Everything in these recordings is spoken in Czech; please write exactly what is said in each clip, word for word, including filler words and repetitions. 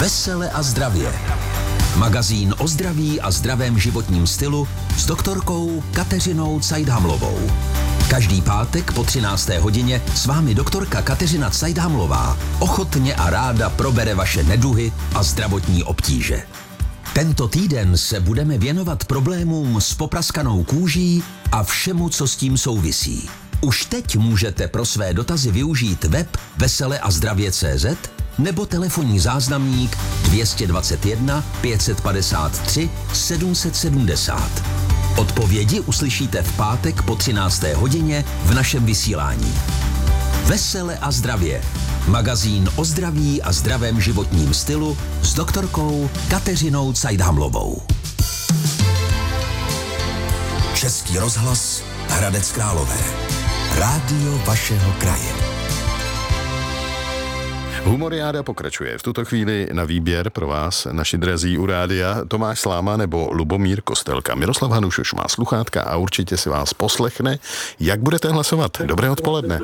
Vesele a zdravě. Magazín o zdraví a zdravém životním stylu s doktorkou Kateřinou Cajdhamlovou. Každý pátek po třinácté hodině s vámi doktorka Kateřina Cajdhamlová ochotně a ráda probere vaše neduhy a zdravotní obtíže. Tento týden se budeme věnovat problémům s popraskanou kůží a všemu, co s tím souvisí. Už teď můžete pro své dotazy využít web vesele a zdravě tečka cé zet nebo telefonní záznamník dvě stě dvacet jedna pět set padesát tři sedm set sedmdesát. Odpovědi uslyšíte v pátek po třinácté hodině v našem vysílání. Vesele a zdravě. Magazín o zdraví a zdravém životním stylu s doktorkou Kateřinou Cajdhamlovou. Český rozhlas Hradec Králové. Rádio vašeho kraje. Humoriáda pokračuje. V tuto chvíli na výběr pro vás, naši drazí u rádia, Tomáš Sláma nebo Lubomír Kostelka. Miroslav Hanuš už má sluchátka a určitě si vás poslechne. Jak budete hlasovat? Dobré odpoledne.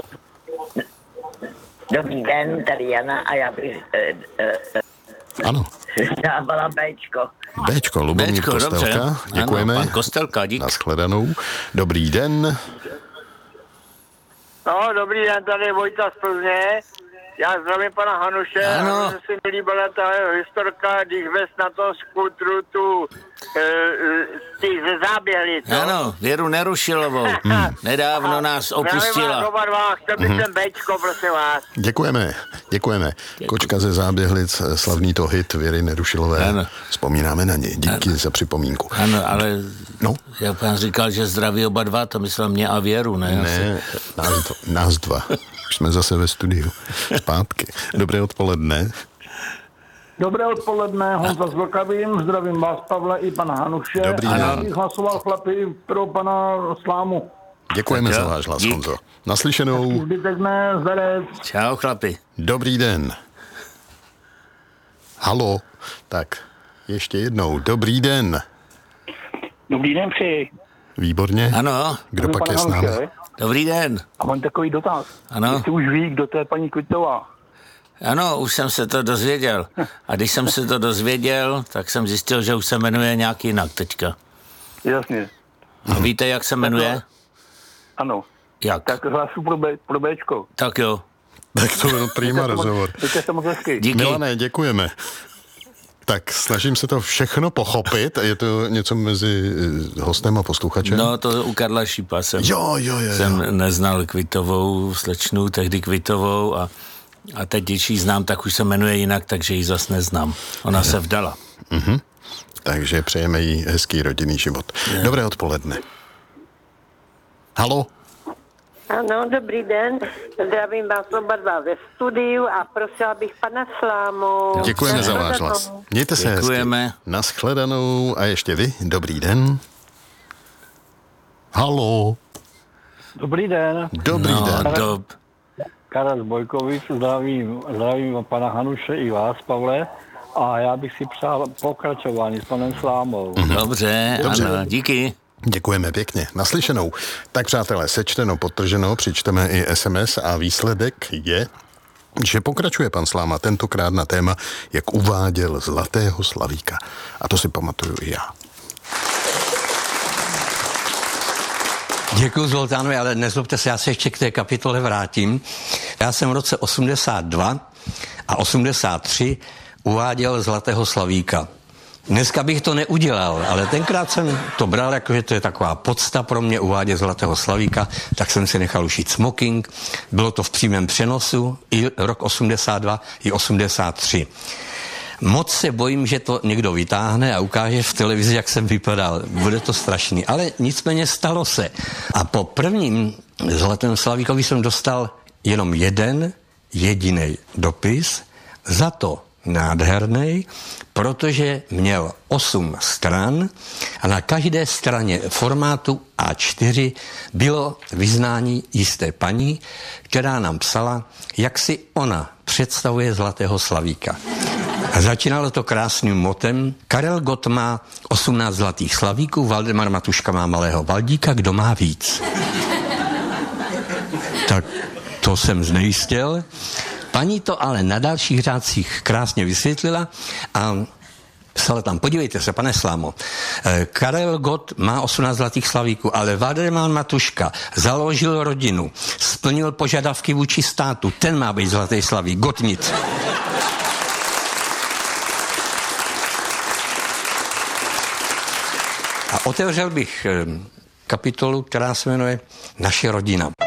Dobrý den, tady Jana a já bych e, e, ano. dávala Béčko. Béčko, Lubomír Béčko, Kostelka. Dobře. Děkujeme. Ano, pan Kostelka, dík. Nashledanou. Dobrý den. No, dobrý den, tady je Vojta z Plzně. Já zdravím pana Hanuše, Ano. a že se mi líbila ta jeho historka, když vez na tom skutru tu e, z těch ze záběhlic. no. Ano, Věru Nerušilovou. Hmm. Nedávno nás Zdravím vás opustila. oba dva, chtěl bych ten Béčko, prosím vás. Děkujeme, děkujeme. Děkuji. Kočka ze Záběhlic, slavný to hit Věry Nerušilové. Ano. Vzpomínáme na něj. Díky Ano. za připomínku. Ano, ale No. jak pan říkal, že zdraví oba dva, to myslel mě a Věru, ne? Ne, nás, dva, nás dva. Už jsme zase ve studiu. Zpátky. Dobré odpoledne. Dobré odpoledne, Honza z Vlkavým, zdravím vás, Pavle, i pana Hanuše. Dobrý a den. já bych hlasoval, chlapi, pro pana Slámu. Děkujeme Tak jo, za váš hlas, dík. Honzo. Naslyšenou. Zbytek ne, zdarec. Čau, chlapi. Dobrý den. Halo. Tak, ještě jednou. Dobrý den. Dobrý den, přeji. Výborně. Ano, Kdo pak je s námi? dobrý den. A mám takový dotaz. Ano. Jestli už ví, kdo to je paní Kvitová. Ano, už jsem se to dozvěděl. A když jsem se to dozvěděl, tak jsem zjistil, že už se jmenuje nějak jinak teďka. Jasně, A víte, jak se jmenuje? ano. Jak? Tak hlasu pro, B, pro Béčko. Tak jo. Tak to byl prýma rozhovor. Děkujte se moc hezky. Díky. Milané, děkujeme. Tak snažím se to všechno pochopit. Je to něco mezi eh, hostem a posluchačem? No, to u Karla Šípa jsem, Jo, jo, jo. jo. jsem neznal Kvitovou slečnu, tehdy Kvitovou a, a teď, když ji znám, tak už se jmenuje jinak, takže ji zas neznám. Ona se vdala. Mhm. Takže přejeme jí hezký rodinný život. Dobré odpoledne. Halo? Ano, dobrý den. Zdravím vás oba dva ve studiu a prosila bych pana Slámu. Děkujeme za váš hlas. Mějte se Děkujeme. hezky. Naschledanou. A ještě vy. Dobrý den. Halo? Dobrý den. Dobrý no, den. Do, Karel z Bojkovic, zdravím, zdravím pana Hanuše i vás, Pavle. A já bych si přál pokračování s panem Slámou. dobře, Dobře. ano, díky. Děkujeme pěkně. Naslyšenou. Tak přátelé, sečteno, podtrženo, přičteme i es em es a výsledek je, že pokračuje pan Sláma tentokrát na téma, jak uváděl Zlatého Slavíka. A to si pamatuju i já. Děkuji, Zoltánovi, ale nezlobte se, já se ještě k té kapitole vrátím. Já jsem v roce osmdesát dva a osmdesát tři uváděl Zlatého Slavíka. Dneska bych to neudělal, ale tenkrát jsem to bral, jako že to je taková podsta pro mě uvádět Zlatého Slavíka, tak jsem si nechal ušít smoking. Bylo to v přímém přenosu, i rok osmdesát dva, i osmdesát tři. Moc se bojím, že to někdo vytáhne a ukáže v televizi, jak jsem vypadal. Bude to strašný, ale nicméně stalo se. A po prvním Zlatém Slavíkovi jsem dostal jenom jeden jediný dopis, za to nádherný, protože měl osm stran a na každé straně formátu á čtyři bylo vyznání jisté paní, která nám psala, jak si ona představuje Zlatého Slavíka. A začínalo to krásným motem. Karel Gott má osmnáct zlatých slavíků, Valdemar Matuška má malého Valdíka, kdo má víc? Tak to jsem znejistil. Paní to ale na dalších řádcích krásně vysvětlila a psala tam, podívejte se, pane Slámo, Karel Gott má osmnáct zlatých slavíků, ale Valdemar Matuška založil rodinu, splnil požadavky vůči státu, ten má být zlatý slavík, Gott nic. A otevřel bych kapitolu, která se jmenuje Naše rodina.